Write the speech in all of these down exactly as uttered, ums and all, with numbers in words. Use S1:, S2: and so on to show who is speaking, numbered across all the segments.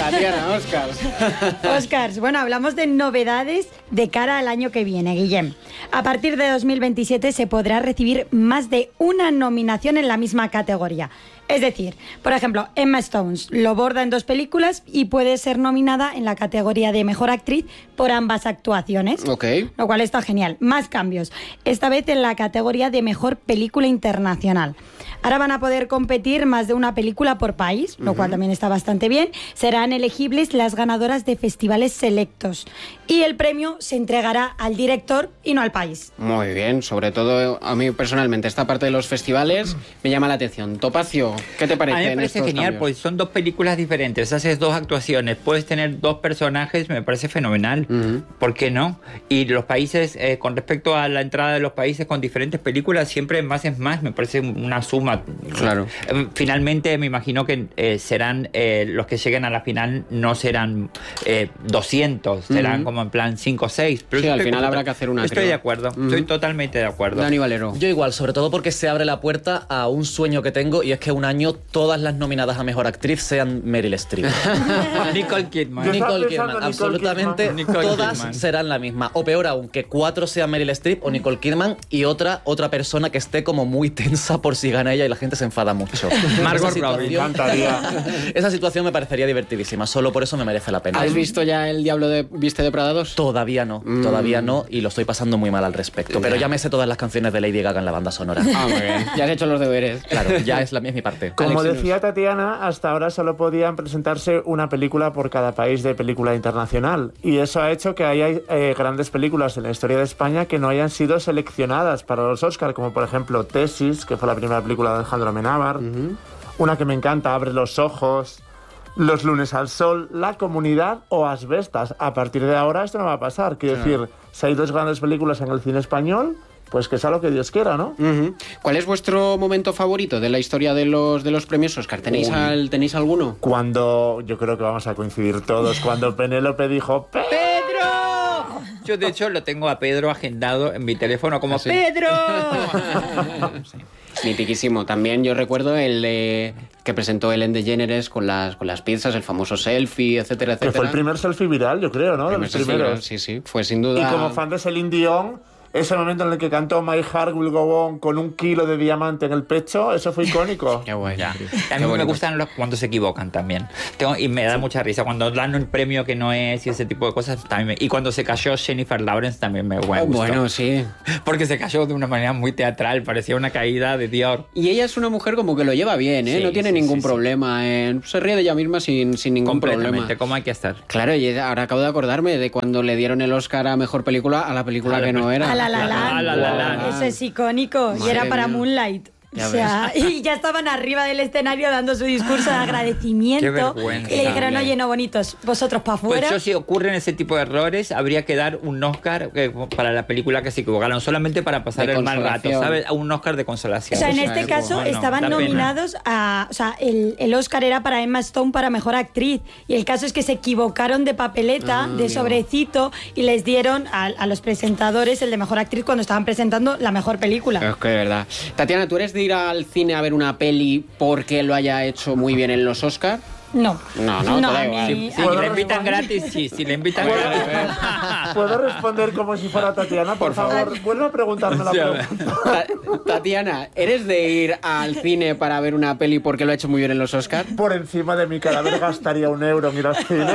S1: Tatiana, Oscars.
S2: Oscars. Bueno, hablamos de novedades de cara al año que viene, Guillem. A partir de dos mil veintisiete se podrá recibir más de una nominación en la misma categoría. Es decir, por ejemplo, Emma Stone lo borda en dos películas y puede ser nominada en la categoría de Mejor Actriz por ambas actuaciones.
S1: Ok.
S2: Lo cual está genial. Más cambios. Esta vez en la categoría de Mejor Película Internacional. Ahora van a poder competir más de una película por país, lo uh-huh. cual también está bastante bien. Serán elegibles las ganadoras de festivales selectos. Y el premio se entregará al director y no al país.
S1: Muy bien. Sobre todo, a mí personalmente, esta parte de los festivales me llama la atención. Topacio, ¿qué te parece?
S3: A mí me parece genial, cambios? Pues son dos películas diferentes, haces dos actuaciones, puedes tener dos personajes, me parece fenomenal. Uh-huh. ¿Por qué no? Y los países, eh, con respecto a la entrada de los países con diferentes películas, siempre más es más, me parece una suma.
S1: Claro.
S3: Eh, finalmente me imagino que eh, serán eh, los que lleguen a la final, no serán eh, doscientos, serán uh-huh. como en plan cinco o seis.
S1: Pero sí, al final habrá que hacer una.
S3: Estoy
S1: creo.
S3: de acuerdo, uh-huh. estoy totalmente de acuerdo.
S1: Dani Valero.
S4: Yo igual, sobre todo porque se abre la puerta a un sueño que tengo, y es que un año todas las nominadas a Mejor Actriz sean Meryl Streep.
S3: Nicole Kidman.
S4: Nicole Kidman, absolutamente
S3: Nicole
S4: todas
S3: Kidman.
S4: serán la misma. O peor aún, que cuatro sean Meryl Streep o Nicole Kidman y otra otra persona que esté como muy tensa por si gana ella y la gente se enfada mucho.
S3: Margot Robbie.
S4: Esa situación me parecería divertidísima, solo por eso me merece la pena.
S1: ¿Has visto ya El Diablo de Viste de Prada dos?
S4: Todavía no, mm. todavía no, y lo estoy pasando muy mal al respecto. Pero ya me sé todas las canciones de Lady Gaga en la banda sonora.
S1: Ah, muy bien. Ya has hecho los deberes.
S4: Claro, ya es la es mi parte.
S5: Como
S1: Alex,
S5: decía Tatiana, hasta ahora solo podían presentarse una película por cada país de película internacional. Y eso ha hecho que haya eh, grandes películas en la historia de España que no hayan sido seleccionadas para los Oscars, como por ejemplo Tesis, que fue la primera película de Alejandro Amenábar. Uh-huh. Una que me encanta, Abre los ojos, Los lunes al sol, La comunidad o Asbestas. A partir de ahora esto no va a pasar. Quiero sí. decir, si hay dos grandes películas en el cine español, pues que sea lo que Dios quiera, ¿no?
S1: Uh-huh. ¿Cuál es vuestro momento favorito de la historia de los, de los premios Oscar? ¿Tenéis, al, ¿Tenéis alguno?
S5: Cuando, yo creo que vamos a coincidir todos, cuando Penélope dijo ¡Pedro!
S3: ¡Pedro! Yo de hecho lo tengo a Pedro agendado en mi teléfono como ¿Ah, sí? ¡Pedro!
S1: Sí. Mitiquísimo. También yo recuerdo el de que presentó Ellen DeGeneres con las, con las pizzas, el famoso selfie, etcétera, etcétera.
S5: Que fue el primer selfie viral, yo creo, ¿no? De los primeros.
S1: Viral, sí, sí. Fue sin duda...
S5: Y como fan de Celine Dion, ese momento en el que cantó My Heart Will Go On con un kilo de diamante en el pecho, eso fue icónico.
S3: Qué bueno. Ya. A mí me gustan los, cuando se equivocan también. Tengo, y me da sí. mucha risa. Cuando dan un premio que no es y ese tipo de cosas también me, y cuando se cayó Jennifer Lawrence también me bueno, gustó.
S1: Bueno, sí.
S3: Porque se cayó de una manera muy teatral, parecía una caída de Dior.
S1: Y ella es una mujer como que lo lleva bien, ¿eh? Sí, no tiene sí, ningún sí, problema. Sí. Eh, se ríe de ella misma sin, sin ningún problema.
S3: ¿Cómo hay que estar?
S1: Claro, y ahora acabo de acordarme de cuando le dieron el Oscar a Mejor Película a la película a la que no era.
S2: A La La Land.
S3: La La Land.
S2: Eso es icónico. Madre y era para mía. Moonlight.
S1: Ya
S2: o sea, ves. Y ya estaban arriba del escenario dando su discurso de agradecimiento.
S3: Qué vergüenza.
S2: Y le dijeron, oye, no bonitos, vosotros para afuera.
S3: Pues yo, si ocurren ese tipo de errores, habría que dar un Oscar eh, para la película que se equivocaron, solamente para pasar de el mal rato, ¿sabes? Un Oscar de consolación.
S2: O sea, en este caso bueno, estaban nominados a... O sea, el, el Oscar era para Emma Stone para Mejor Actriz. Y el caso es que se equivocaron de papeleta, ah, de sobrecito, y les dieron a, a los presentadores el de Mejor Actriz cuando estaban presentando la mejor película.
S1: Es que de verdad. Tatiana, ¿tú eres de ir al cine a ver una peli porque lo haya hecho muy bien en los Oscars?
S2: No.
S1: No, no,
S2: no
S1: te da igual.
S3: Si, si le invitan gratis, sí. Si le invitan gratis.
S5: ¿Puedo responder como si fuera Tatiana? Por, por favor, favor, vuelve a preguntarme la pregunta.
S1: Tatiana, ¿eres de ir al cine para ver una peli porque lo ha hecho muy bien en los Oscars?
S5: Por encima de mi cadáver gastaría un euro, mira al cine.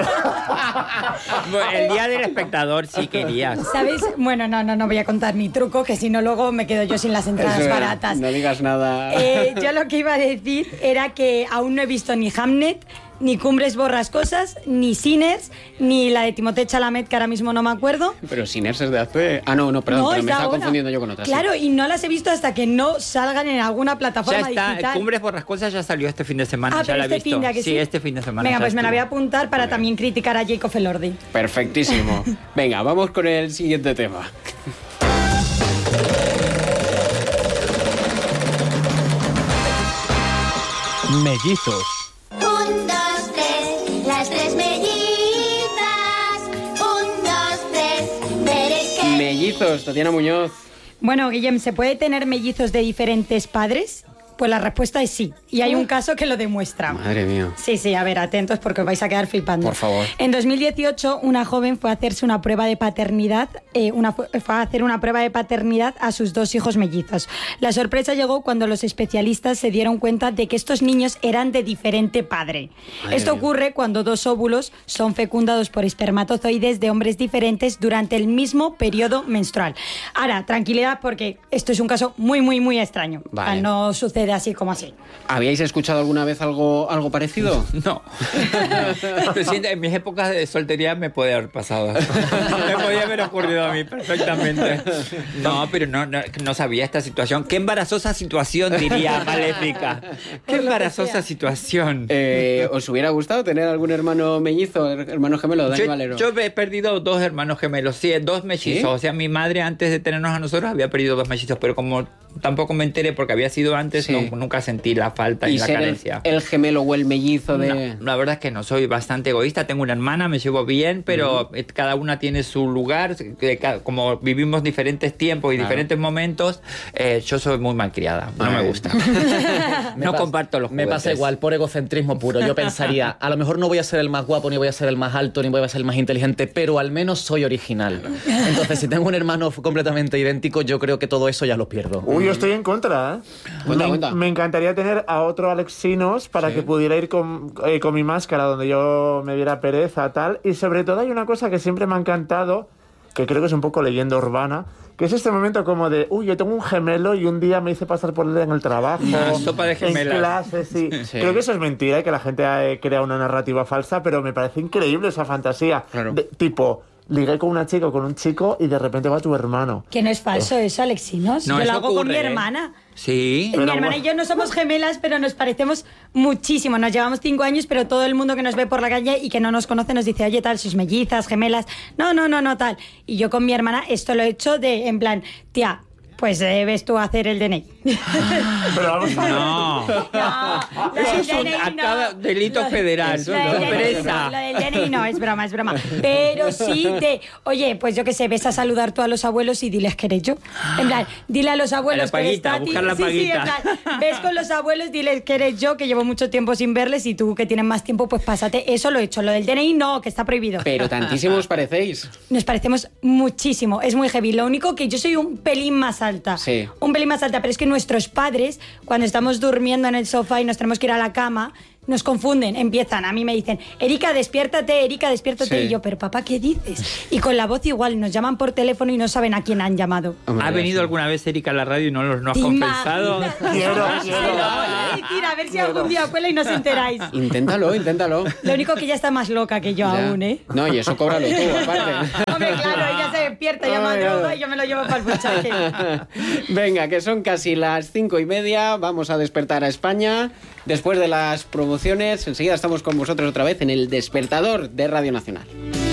S3: El día del espectador sí querías.
S2: ¿Sabes? Bueno, no, no, no voy a contar mi truco, que si no luego me quedo yo sin las entradas
S1: Eso,
S2: baratas.
S1: No digas nada.
S2: Eh, yo lo que iba a decir era que aún no he visto ni Hamnet, ni Cumbres Borrascosas, ni Sinners, ni la de Timothée Chalamet, que ahora mismo no me acuerdo.
S1: Pero Sinners es de hace... Ah, no, no, perdón, no, pero me estaba confundiendo yo con otras.
S2: Claro,
S1: sí.
S2: Y no las he visto hasta que no salgan en alguna plataforma
S3: ya está,
S2: digital.
S3: Cumbres Borrascosas ya salió este fin de semana,
S2: ah,
S3: ya la he
S2: este
S3: visto.
S2: Fin de, ¿que sí?
S3: sí, este fin de semana.
S2: Venga, pues
S3: estuvo.
S2: me la voy a apuntar para también criticar a Jacob Elordi.
S1: Perfectísimo. Venga, vamos con el siguiente tema.
S6: Mellizos.
S7: Un, dos, tres, las tres mellizas. Un, dos, tres, veréis que...
S1: Mellizos, Tatiana Muñoz.
S2: Bueno, Guillem, ¿se puede tener mellizos de diferentes padres? Pues la respuesta es sí. Y hay un caso que lo demuestra.
S1: Madre mía.
S2: Sí, sí, a ver, atentos porque os vais a quedar flipando.
S1: Por favor.
S2: En dos mil dieciocho, una joven fue a hacerse una prueba de paternidad, eh, una, fue a hacer una prueba de paternidad a sus dos hijos mellizos. La sorpresa llegó cuando los especialistas se dieron cuenta de que estos niños eran de diferente padre.
S1: Madre
S2: Esto
S1: mía.
S2: ocurre cuando dos óvulos son fecundados por espermatozoides de hombres diferentes durante el mismo periodo menstrual. Ahora, tranquilidad porque esto es un caso muy, muy, muy extraño.
S1: Vale.
S2: O sea, no sucede así como así.
S1: ¿Habíais escuchado alguna vez algo, algo parecido?
S3: No. Lo siento, en mis épocas de soltería me puede haber pasado. Me podía haber ocurrido a mí perfectamente. No, pero no, no, no sabía esta situación. Qué embarazosa situación, diría Maléfica. Qué embarazosa situación.
S1: Eh, ¿Os hubiera gustado tener algún hermano mellizo, her- hermano gemelo, Dani
S3: Yo,
S1: Valero?
S3: yo he perdido dos hermanos gemelos, sí, dos mellizos.
S1: ¿Sí?
S3: O sea, mi madre antes de tenernos a nosotros había perdido dos mellizos, pero como tampoco me enteré porque había sido antes,
S1: Sí.
S3: no- nunca sentí la falta y,
S1: ¿Y
S3: la
S1: ser el,
S3: carencia.
S1: el gemelo o el mellizo de...?
S3: No, la verdad es que no, soy bastante egoísta. Tengo una hermana, me llevo bien, pero eh, cada una tiene su lugar. que ca- Como vivimos diferentes tiempos y
S1: Claro.
S3: diferentes momentos, eh, yo soy muy malcriada. No
S1: Ay.
S3: me gusta.
S4: Me
S3: no
S4: pas-
S3: comparto los
S4: Me pasa
S3: juguetes.
S4: igual, por egocentrismo puro. Yo pensaría, a lo mejor no voy a ser el más guapo, ni voy a ser el más alto, ni voy a ser el más inteligente, pero al menos soy original. Entonces, si tengo un hermano completamente idéntico, yo creo que todo eso ya lo pierdo.
S5: Uy, yo estoy en contra, ¿eh?
S1: Cuenta,
S5: me,
S1: cuenta.
S5: me encantaría tener a otro Alexinos para que pudiera ir con, eh, con mi máscara donde yo me diera pereza, tal. Y sobre todo hay una cosa que siempre me ha encantado, que creo que es un poco leyenda urbana, que es este momento como de, uy, yo tengo un gemelo y un día me hice pasar por él en el trabajo.
S3: Una sopa de gemelas.
S5: En clase, sí.
S1: Sí.
S5: Creo que eso es mentira y que la gente eh, crea una narrativa falsa, pero me parece increíble esa fantasía.
S1: Claro.
S5: De- tipo, ligué con una chica o con un chico y de repente va tu hermano.
S2: Que no es falso eso, Alexinos.
S3: No,
S2: yo lo
S3: eso
S2: hago con mi
S3: ocurre, ¿eh?
S2: hermana.
S3: Sí.
S2: Mi
S5: Pero
S2: hermana
S5: bueno.
S2: y yo no somos gemelas, pero nos parecemos muchísimo. Nos llevamos cinco años, pero todo el mundo que nos ve por la calle y que no nos conoce nos dice, oye, tal, sus mellizas, gemelas. No, no, no, no, tal. Y yo con mi hermana esto lo he hecho de, en plan, tía, pues eh, ves tú a hacer el D N I.
S5: Pero vamos a ver.
S3: No.
S2: No, lo
S3: Eso
S2: del
S3: es un
S2: D N I no.
S3: acaba- delito
S2: Lo-
S3: federal.
S2: lo del D N I
S3: Presa.
S2: no, Lo del D N I no, es broma, es broma. Pero sí de, oye, pues yo qué sé, ves a saludar tú a los abuelos y diles que eres yo. En plan, dile a los abuelos
S3: A la
S2: que eres
S3: paguita,
S2: Tati.
S3: buscar la
S2: Sí, sí, en
S3: paguita.
S2: plan, ves con los abuelos, diles que eres yo, que llevo mucho tiempo sin verles y tú que tienes más tiempo, pues pásate. Eso lo he hecho. Lo del D N I no, que está prohibido.
S1: Pero tantísimo os parecéis.
S2: Nos parecemos muchísimo, es muy heavy. Lo único que yo soy un pelín más alta.
S1: Sí.
S2: Un pelín más alta, pero es que nuestros padres, cuando estamos durmiendo en el sofá y nos tenemos que ir a la cama, nos confunden, empiezan, a mí me dicen, Erika, despiértate, Erika, despiértate.
S1: Sí.
S2: Y yo, pero papá, ¿qué dices? Y con la voz igual, nos llaman por teléfono y no saben a quién han llamado.
S1: Hombre,
S3: ¿Ha venido
S1: sí.
S3: alguna vez Erika a la radio y no lo no has
S2: ¿Te
S3: confesado?
S2: imaginas?
S5: Quiero,
S2: Se
S5: quiero.
S2: lo voy a decir, a ver si algún día cuela y nos enteráis.
S1: Inténtalo, inténtalo.
S2: Lo único que ella está más loca que yo
S1: Ya.
S2: aún, ¿eh?
S1: No, y eso cóbralo tú, aparte.
S2: Hombre, claro, ella se despierta, llama a
S1: Ay,
S2: droga
S1: ay.
S2: y yo me lo llevo para el buchaje.
S1: Venga, que son casi las cinco y media. Vamos a despertar a España. Después de las promociones, enseguida estamos con vosotros otra vez en el despertador de Radio Nacional.